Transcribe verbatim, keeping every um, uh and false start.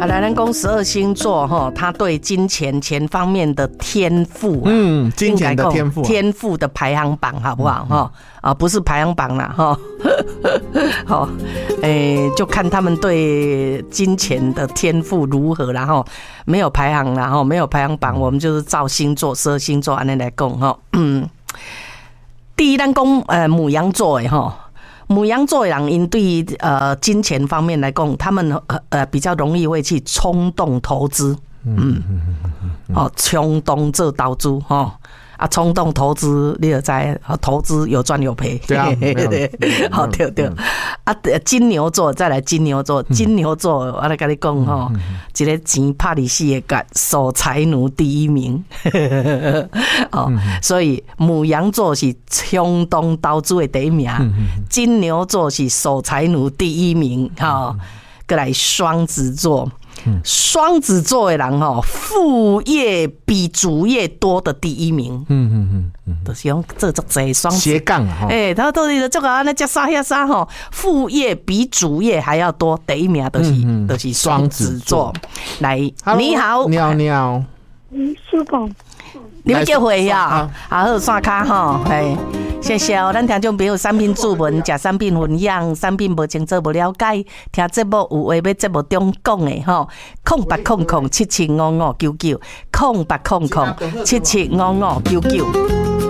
啊，来咱讲十二星座哈，他对金钱钱方面的天赋、啊， 嗯，金钱的天赋、啊， 天赋的排行榜好不好哈？嗯、啊，不是排行榜啦哈，好，诶、欸，就看他们对金钱的天赋如何，然后没有排行啦哈，没有排行榜，我们就是照星座十二星座安尼来讲哈，嗯，第一咱讲呃牡羊座的哈。牡羊座的人，因对呃金钱方面来讲，他们呃比较容易会去冲动投资，嗯，哦，冲动做投资哈，啊，冲动投资你就知，投资有赚有赔， 对啊，对， 好对对，啊，金牛座再来金牛座，金牛座我来跟你讲哈，一个钱拍利息的干，守财奴第一名，哦，所以牡羊座是冲动投资的第一名，金牛座是守财奴第一名，哈，再来双子座。双子座的人吼，副业比主业多的第一名。嗯嗯嗯，就是用这这这双斜杠哈。 哎、欸，他都是这个安尼加啥遐啥吼，副业比主业还要多，第一名都是都是双子座。来，你好， 你好，你好， 嗯，叔公。 你们叫回呀？啊，好，刷卡哈，哎，谢谢哦。咱听众朋友产品注文，食产品分享，产品无清楚无了解，听节目有话要节目中讲的吼，空八空空七七五五九九，空八空空七七五五九九。